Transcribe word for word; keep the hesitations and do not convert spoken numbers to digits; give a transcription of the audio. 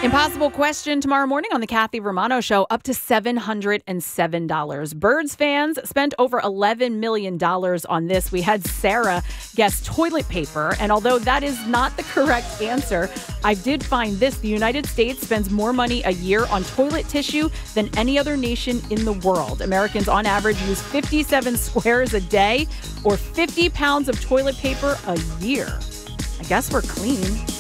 Impossible question tomorrow morning on the Kathy Romano Show, up to seven hundred seven dollars. Birds fans spent over eleven million dollars on this. We had Sarah guess toilet paper, and although that is not the correct answer, I did find this. The United States spends more money a year on toilet tissue than any other nation in the world. Americans on average use fifty-seven squares a day or fifty pounds of toilet paper a year. I guess we're clean.